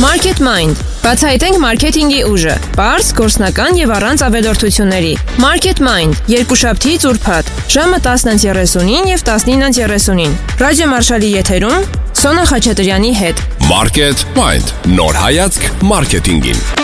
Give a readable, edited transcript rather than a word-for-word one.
Market Mind. Բացահայտենք մարքեթինգի ուժը։ Պարզ, գործնական եւ առանց ավելորդությունների։ Market Mind. Երկուշաբթիից ուրբաթ, ժամը 10:30 եւ 19:30։ Ռադիո Մարշալի եթերում Սոնա Խաչատրյանի հետ։ Market Mind. Նոր հայացք մարքեթինգին։